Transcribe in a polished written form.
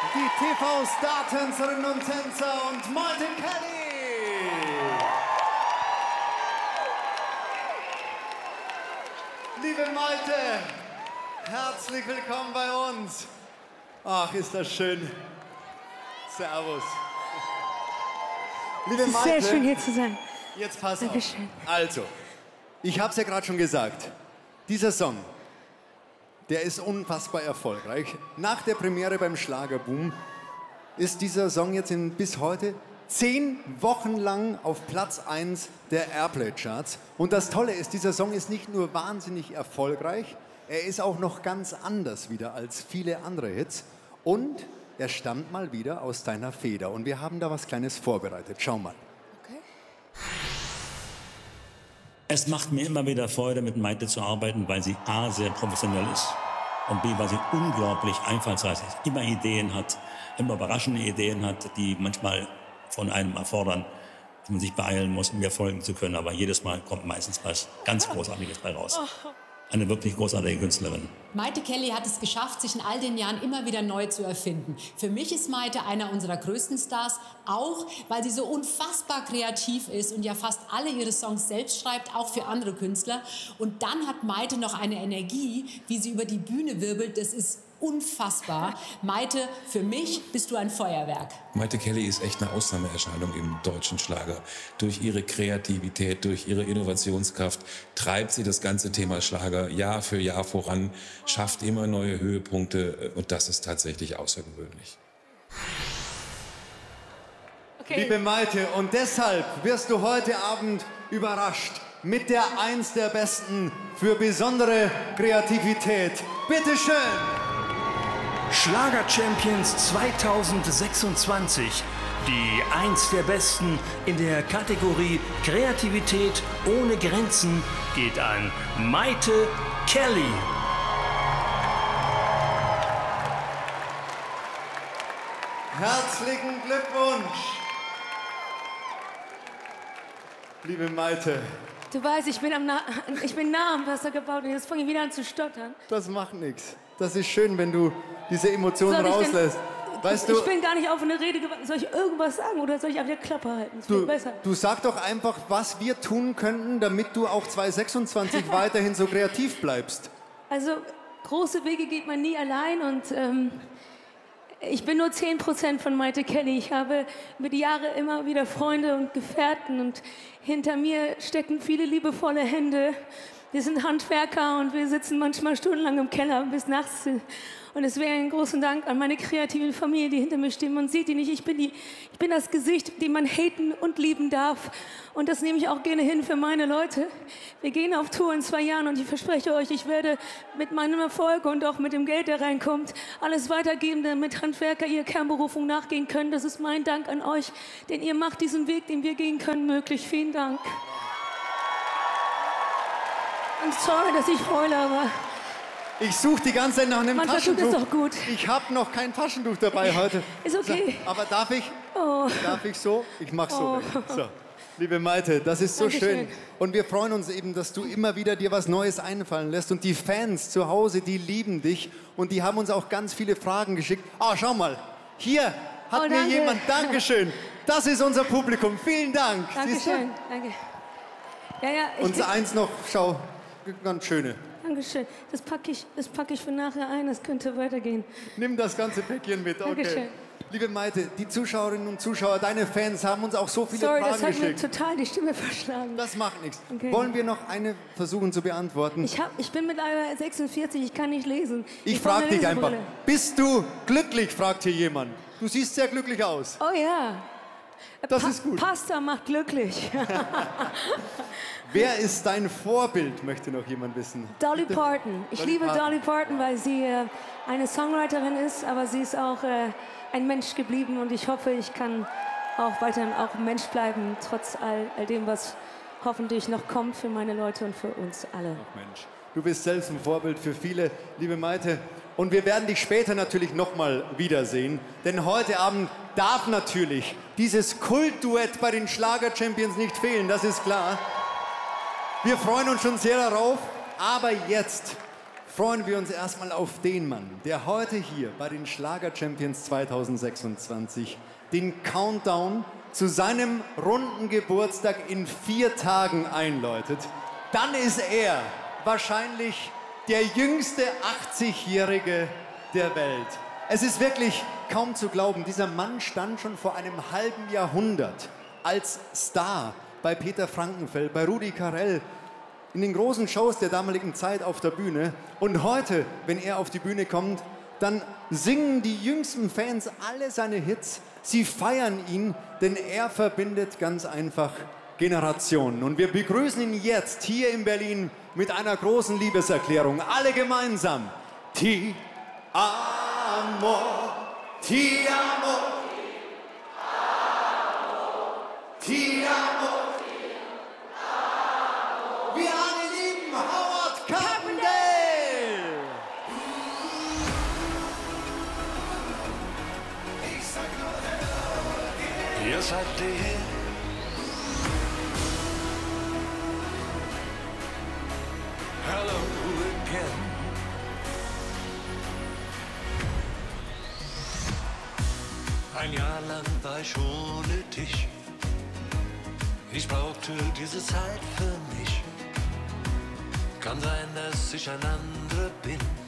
die TV-Star-Tänzerinnen und Tänzer und Maite Kelly. Liebe Maite, herzlich willkommen bei uns. Ach, ist das schön. Servus. Liebe Es ist Maite, sehr schön, hier zu sein. jetzt pass auf. Dankeschön. Also, ich habe es ja gerade schon gesagt. Dieser Song, der ist unfassbar erfolgreich. Nach der Premiere beim Schlagerboom ist dieser Song jetzt bis heute 10 Wochen lang auf Platz 1 der Airplay-Charts. Und das Tolle ist, dieser Song ist nicht nur wahnsinnig erfolgreich, er ist auch noch ganz anders wieder als viele andere Hits. Und er stammt mal wieder aus deiner Feder. Und wir haben da was Kleines vorbereitet. Schau mal. Okay. Es macht mir immer wieder Freude, mit Maite zu arbeiten, weil sie A, sehr professionell ist und B, weil sie unglaublich einfallsreich ist, immer Ideen hat, immer überraschende Ideen hat, die manchmal von einem erfordern, dass man sich beeilen muss, um ihr folgen zu können. Aber jedes Mal kommt meistens was ganz Großartiges bei raus. Eine wirklich großartige Künstlerin. Maite Kelly hat es geschafft, sich in all den Jahren immer wieder neu zu erfinden. Für mich ist Maite einer unserer größten Stars, auch weil sie so unfassbar kreativ ist und ja fast alle ihre Songs selbst schreibt, auch für andere Künstler. Und dann hat Maite noch eine Energie, wie sie über die Bühne wirbelt, das ist unfassbar. Maite, für mich bist du ein Feuerwerk. Maite Kelly ist echt eine Ausnahmeerscheinung im deutschen Schlager. Durch ihre Kreativität, durch ihre Innovationskraft treibt sie das ganze Thema Schlager Jahr für Jahr voran, schafft immer neue Höhepunkte und das ist tatsächlich außergewöhnlich. Okay. Liebe Maite, und deshalb wirst du heute Abend überrascht mit der Eins der Besten für besondere Kreativität. Bitte schön! Schlager Champions 2026. Die Eins der Besten in der Kategorie Kreativität ohne Grenzen geht an Maite Kelly. Herzlichen Glückwunsch! Liebe Maite, Du weißt, ich bin nah am Wasser gebaut und jetzt fange ich wieder an zu stottern. das macht nichts. Das ist schön, wenn du diese Emotionen Soll ich denn- rauslässt. Weißt du, Ich bin gar nicht auf eine Rede gewartet. Soll ich irgendwas sagen oder soll ich auf der Klappe halten? Das wird besser. du sag doch einfach, was wir tun könnten, damit du auch 2026 weiterhin so kreativ bleibst. Also, große Wege geht man nie allein und ich bin nur 10% von Maite Kelly. Ich habe über die Jahre immer wieder Freunde und Gefährten und hinter mir stecken viele liebevolle Hände. Wir sind Handwerker und wir sitzen manchmal stundenlang im Keller bis nachts. Und es wäre ein großen Dank an meine kreative Familie, die hinter mir steht. Man sieht die nicht. Ich bin das Gesicht, den man haten und lieben darf. Und das nehme ich auch gerne hin für meine Leute. Wir gehen auf Tour in 2 Jahren und ich verspreche euch, ich werde mit meinem Erfolg und auch mit dem Geld, der reinkommt, alles weitergeben, damit Handwerker ihrer Kernberufung nachgehen können. Das ist mein Dank an euch, denn ihr macht diesen Weg, den wir gehen können, möglich. Vielen Dank. Und sorry, dass ich heule, aber Ich suche die ganze Zeit nach einem manchmal tut Taschentuch. es doch gut. Ich habe noch kein Taschentuch dabei heute. Ist okay. So, aber darf ich? Oh. Darf ich so? Ich mach so. Oh. So. Liebe Maite, das ist so Dankeschön. schön. Und wir freuen uns eben, dass du immer wieder dir was Neues einfallen lässt. Und die Fans zu Hause, die lieben dich. Und die haben uns auch ganz viele Fragen geschickt. Ah, schau mal. Hier hat Oh, mir danke. jemand... Dankeschön. Das ist unser Publikum. Vielen Dank. Siehst du? Dankeschön. Danke. Ja, ja, Und eins noch, schau, ganz schöne. Dankeschön. Das pack ich für nachher ein, das könnte weitergehen. Nimm das ganze Päckchen mit, okay. Dankeschön. Liebe Maite, die Zuschauerinnen und Zuschauer, deine Fans haben uns auch so viele Sorry, Fragen das hat mir geschickt. total die Stimme verschlagen. Das macht nichts. Okay. Wollen wir noch eine versuchen zu beantworten? Ich bin mittlerweile 46, ich kann nicht lesen. Ich brauche frage eine dich einfach, Lesebrille. bist du glücklich, fragt hier jemand. Du siehst sehr glücklich aus. Oh ja. Das ist gut. Pasta macht glücklich. Wer ist dein Vorbild, möchte noch jemand wissen. Dolly Parton. Ich Dolly liebe Parton. Dolly Parton, weil sie eine Songwriterin ist, aber sie ist auch ein Mensch geblieben und ich hoffe, ich kann auch weiterhin auch ein Mensch bleiben, trotz all dem, was hoffentlich noch kommt für meine Leute und für uns alle. Mensch, du bist selbst ein Vorbild für viele, liebe Maite. Und wir werden dich später natürlich nochmal wiedersehen. Denn heute Abend darf natürlich dieses Kultduett bei den Schlager-Champions nicht fehlen, das ist klar. Wir freuen uns schon sehr darauf. Aber jetzt freuen wir uns erstmal auf den Mann, der heute hier bei den Schlager Champions 2026 den Countdown zu seinem runden Geburtstag in 4 Tagen einläutet. Dann ist er wahrscheinlich der jüngste 80-Jährige der Welt. Es ist wirklich kaum zu glauben, dieser Mann stand schon vor einem halben Jahrhundert als Star bei Peter Frankenfeld, bei Rudi Carrell, in den großen Shows der damaligen Zeit auf der Bühne. Und heute, wenn er auf die Bühne kommt, dann singen die jüngsten Fans alle seine Hits. Sie feiern ihn, denn er verbindet ganz einfach Generationen. Und wir begrüßen ihn jetzt hier in Berlin mit einer großen Liebeserklärung. Alle gemeinsam. Ti amo, ti amo, ti amo. Wir alle lieben Howard Carpendale. Ihr seid der. Hello again. Ein Jahr lang war ich ohne dich. Ich brauchte diese Zeit für mich. Kann sein, dass ich ein anderer bin.